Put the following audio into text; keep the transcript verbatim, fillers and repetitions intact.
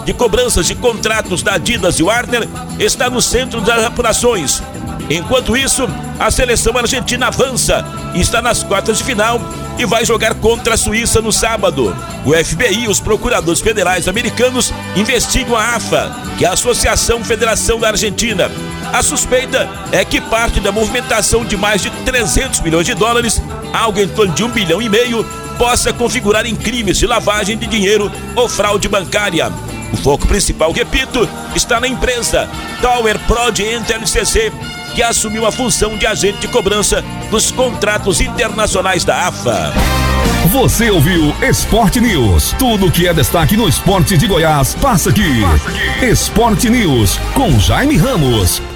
de cobranças de contratos da Adidas e Warner está no centro das apurações. Enquanto isso, a seleção argentina avança e está nas quartas de final e vai jogar contra a Suíça no sábado. O F B I e os procuradores federais americanos investigam a A F A, que é a Associação Federação da Argentina. A suspeita é que parte da movimentação de mais de trezentos milhões de dólares, algo em torno de um bilhão e meio, possa configurar em crimes de lavagem de dinheiro ou fraude bancária. O foco principal, repito, está na empresa Tower Prod Enter L C C, que assumiu a função de agente de cobrança dos contratos internacionais da A F A. Você ouviu Esporte News. Tudo o que é destaque no esporte de Goiás, passa aqui. Passa aqui. Esporte News, com Jaime Ramos.